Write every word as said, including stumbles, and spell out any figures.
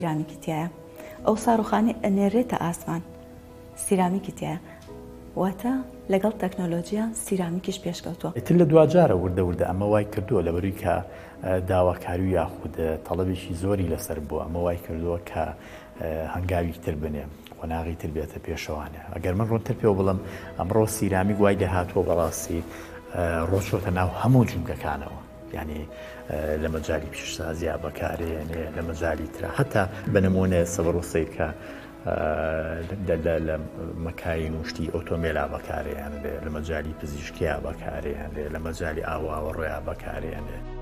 سیرامیکی تایە ئەو ساڕوخانەی ئەنێرێتە ئاسمان سیرامیکی تایە واتە لەگەڵ تەکنۆلۆژیە سیرامیکیش پێشکەوتووە. ئیتر لە دوجارە وردە وردە ئەمە وای کردووە لەبەرووی کە داواکاری و یاخود تەڵەبێکی زۆری لەسەر بووە ئەمە وای کردووە کە هەنگاوی تر بنێ قۆناغی تر بێتە پێشەوانە. ئەگەر من ڕوونتر پێوە بڵم ئەمڕۆ سیرامیک وای لە هاتووە بەڕاستی ڕۆژۆتە ناو هەموو جومگەکانەوە، یعنی لە مەجای پیشسازیە بەکارێنێ لە مەجای ترە هەتا بەنمونە سەڤڕۆسەی کە لە مەکاین وشتی ئۆتۆمێلا بەکارێنێ لە مەجای پزیشکیە بەکارێنێ لە مەجای ئاواوە ڕۆیا بەکارێنێ.